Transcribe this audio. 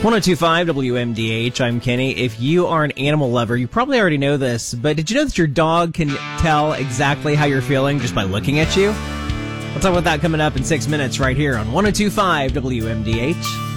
1025 WMDH, I'm Kenny. If you are an animal lover, you probably already know this, but did you know that your dog can tell exactly how you're feeling just by looking at you? We'll talk about that coming up in 6 minutes right here on 1025 WMDH.